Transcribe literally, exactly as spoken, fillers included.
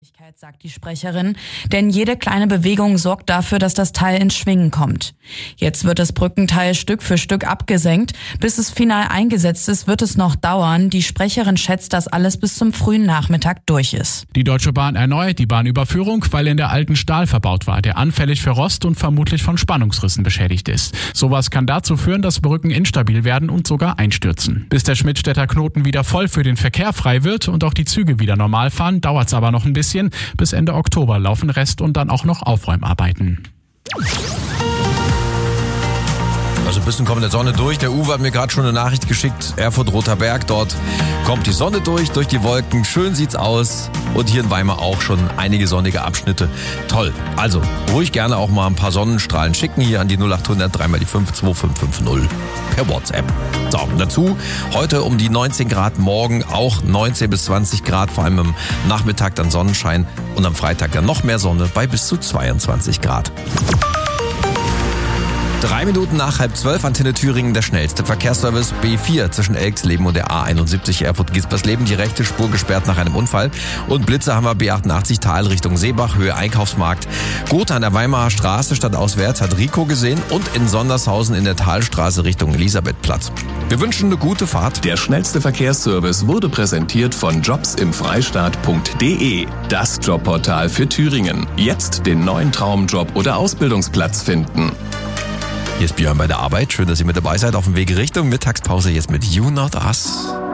Sagt die Sprecherin, denn jede kleine Bewegung sorgt dafür, dass das Teil ins Schwingen kommt. Jetzt wird das Brückenteil Stück für Stück abgesenkt. Bis es final eingesetzt ist, wird es noch dauern. Die Sprecherin schätzt, dass alles bis zum frühen Nachmittag durch ist. Die Deutsche Bahn erneuert die Bahnüberführung, weil in der alten Stahl verbaut war, der anfällig für Rost und vermutlich von Spannungsrissen beschädigt ist. Sowas kann dazu führen, dass Brücken instabil werden und sogar einstürzen. Bis der Schmidtstädter Knoten wieder voll für den Verkehr frei wird und auch die Züge wieder normal fahren, dauert es aber noch ein bisschen. Bis Ende Oktober laufen Rest- und dann auch noch Aufräumarbeiten. Also ein bisschen kommt der Sonne durch. Der Uwe hat mir gerade schon eine Nachricht geschickt. Erfurt-Roter Berg, dort kommt die Sonne durch, durch die Wolken. Schön sieht's aus. Und hier in Weimar auch schon einige sonnige Abschnitte. Toll. Also ruhig gerne auch mal ein paar Sonnenstrahlen schicken hier an die null acht hundert drei mal die fünf zwei fünf fünf null per WhatsApp. So, und dazu heute um die neunzehn Grad, morgen auch neunzehn bis zwanzig Grad, vor allem am Nachmittag dann Sonnenschein und am Freitag dann noch mehr Sonne bei bis zu zweiundzwanzig Grad. Drei Minuten nach halb zwölf, Antenne Thüringen, der schnellste Verkehrsservice B vier zwischen Elksleben und der A einundsiebzig Erfurt-Giesbersleben. Die rechte Spur gesperrt nach einem Unfall. Und Blitzer haben wir B achtundachtzig Tal Richtung Seebach, Höhe Einkaufsmarkt. Gotha an der Weimarer Straße stadtauswärts hat Rico gesehen und in Sondershausen in der Talstraße Richtung Elisabethplatz. Wir wünschen eine gute Fahrt. Der schnellste Verkehrsservice wurde präsentiert von jobs im freistaat punkt de, das Jobportal für Thüringen. Jetzt den neuen Traumjob oder Ausbildungsplatz finden. Hier ist Björn bei der Arbeit. Schön, dass ihr mit dabei seid auf dem Weg Richtung Mittagspause jetzt mit You Not Us.